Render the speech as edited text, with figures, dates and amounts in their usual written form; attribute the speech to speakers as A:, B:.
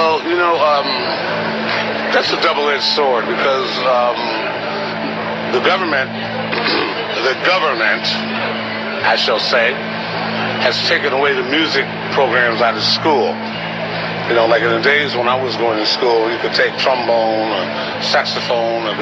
A: Well, that's a double-edged sword because the government, I shall say, has taken away the music programs out of school. Like in the days when I was going to school, you could take trombone or saxophone or